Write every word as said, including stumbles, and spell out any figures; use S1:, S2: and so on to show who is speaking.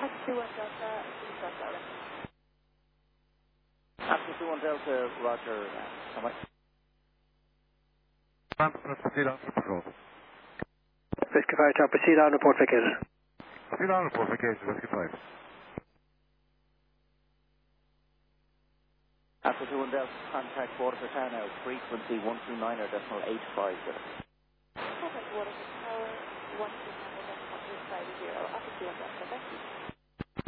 S1: two one Delta, two Delta.
S2: After two one Delta, Roger. How much?
S3: Proceed on to patrol.
S4: Whiskey five, Tom, proceed on, report vacated.
S3: Proceed on, report vacation, Whiskey five.
S2: After two one Delta, contact Waterford Tower now, frequency one two nine decimal eight five zero.
S1: Contact Waterford Tower, one two nine decimal eight five zero. After two one Delta, thank you.